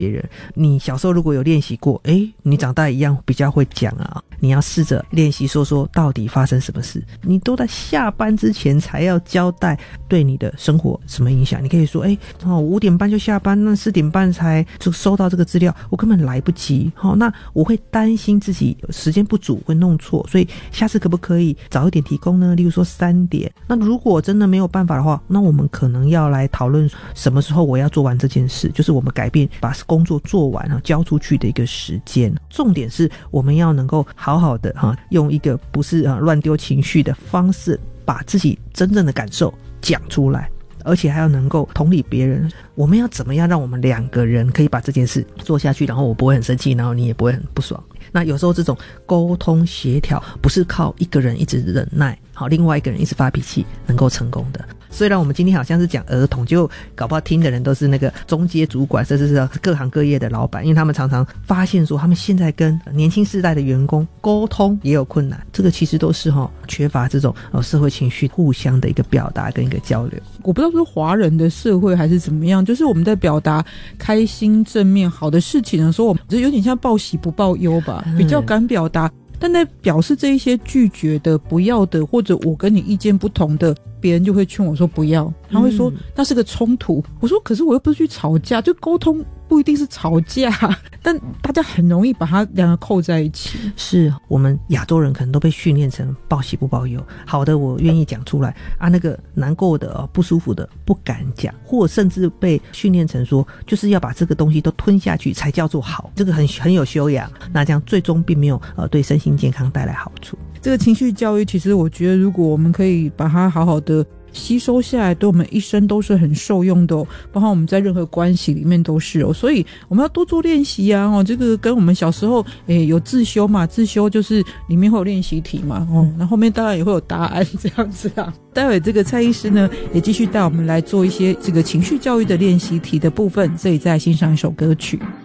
别人。你小时候如果有练习过，你长大一样比较会讲啊。你要试着练习说到底发生什么事，你都在下班之前才要交代对你的生活什么影响。你可以说我5点半就下班，那4点半才就收到这个资料，我根本来不及。那我会担心自己时间不足会弄错，所以下次可不可以早一点提供呢？例如说3点。那如果真的没有办法的话，那我们可能要来讨论什么时候我要做完这件事，就是我们改变把工作做完交出去的一个时间。重点是我们要能够好好的用一个不是乱丢情绪的方式，把自己真正的感受讲出来，而且还要能够同理别人。我们要怎么样让我们2个人可以把这件事做下去，然后我不会很生气，然后你也不会很不爽。那有时候这种沟通协调不是靠一个人一直忍耐，另外一个人一直发脾气能够成功的。虽然我们今天好像是讲儿童，就搞不好听的人都是那个中阶主管，甚至是各行各业的老板，因为他们常常发现说他们现在跟年轻世代的员工沟通也有困难，这个其实都是缺乏这种社会情绪互相的一个表达跟一个交流。 我不知道是华人的社会还是怎么样，就是我们在表达开心正面好的事情的时候，我们就有点像报喜不报忧吧，比较敢表达。但在表示这一些拒绝的、不要的，或者我跟你意见不同的，别人就会劝我说不要，他会说那是个冲突。我说可是我又不是去吵架，就沟通不一定是吵架，但大家很容易把它两个扣在一起。 是我们亚洲人可能都被训练成报喜不报忧，好的我愿意讲出来啊，那个难过的不舒服的不敢讲，或甚至被训练成说就是要把这个东西都吞下去才叫做好，这个很有修养，那这样最终并没有对身心健康带来好处。 这个情绪教育其实我觉得如果我们可以把它好好的吸收下来，对我们一生都是很受用的包括我们在任何关系里面都是所以我们要多做练习啊这个跟我们小时候有自修嘛，自修就是里面会有练习题嘛然后后面当然也会有答案这样子啊。待会这个蔡医师呢也继续带我们来做一些这个情绪教育的练习题的部分，这里再欣赏一首歌曲。